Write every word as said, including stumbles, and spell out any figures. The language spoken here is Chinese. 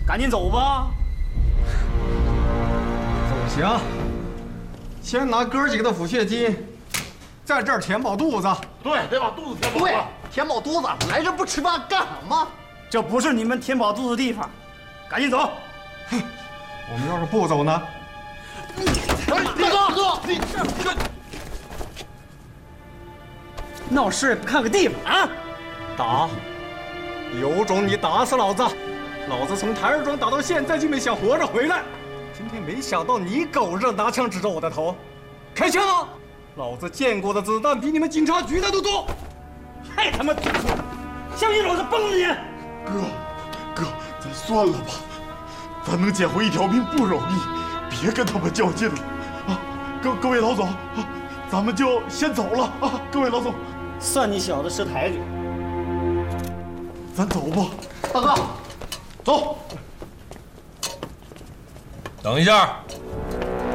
赶紧走吧。 走行，先拿哥几个的抚恤金，在这儿填饱肚子。 对，得把肚子填饱。 对，填饱肚子，来这不吃饭干什么？ 这不是你们填饱肚子的地方，赶紧走。 哼，我们要是不走呢？ 大哥，哥，你这闹事也不看个地方啊！ 打，有种你打死老子！老子从台儿庄打到现在，就没想活着回来。今天没想到你狗日拿枪指着我的头，开枪！老子见过的子弹比你们警察局的都多。 太他妈土了！相信老子崩了你！ 哥，哥，咱算了吧，咱能捡回一条命不容易，别跟他们较劲了啊！各各位老总啊，咱们就先走了啊！各位老总， 算你小子识抬举。 咱走吧。 大哥，走。 等一下，